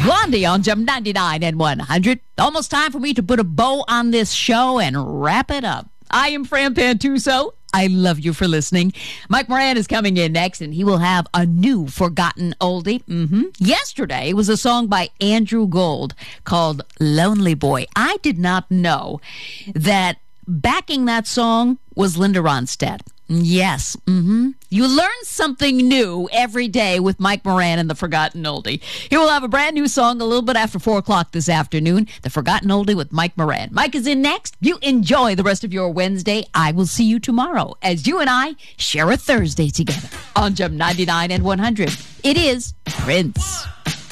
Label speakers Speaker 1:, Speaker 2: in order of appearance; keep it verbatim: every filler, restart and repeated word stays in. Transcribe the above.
Speaker 1: Blondie on Gem ninety-nine and one hundred. Almost time for me to put a bow on this show and wrap it up. I am Fran Pantuso. I love you for listening. Mike Moran is coming in next, and he will have a new forgotten oldie. Mm-hmm. Yesterday was a song by Andrew Gold called Lonely Boy. I did not know that backing that song was Linda Ronstadt. Yes. Mm-hmm. You learn something new every day with Mike Moran and the Forgotten Oldie. He will have a brand new song a little bit after four o'clock this afternoon. The Forgotten Oldie with Mike Moran. Mike is in next. You enjoy the rest of your Wednesday. I will see you tomorrow as you and I share a Thursday together on Gem ninety-nine and one hundred. It is Prince.